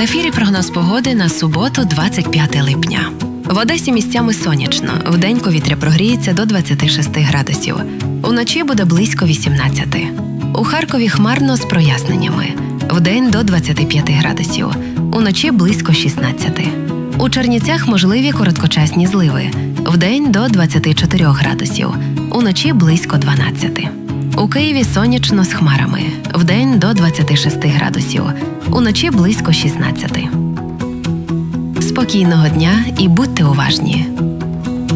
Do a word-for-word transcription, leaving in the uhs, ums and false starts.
ефірі прогноз погоди на суботу, двадцять п'яте липня. В Одесі місцями сонячно. Вдень повітря прогріється до двадцяти шести градусів. Уночі буде близько вісімнадцяти. У Харкові хмарно з проясненнями. Вдень до двадцяти п'яти градусів. Уночі близько шістнадцяти. У Чернівцях можливі короткочасні зливи. Вдень до двадцяти чотирьох градусів. Уночі близько дванадцяти. У Києві сонячно з хмарами. Вдень до двадцяти шести градусів. Уночі близько шістнадцяти. Спокійного дня і будьте уважні.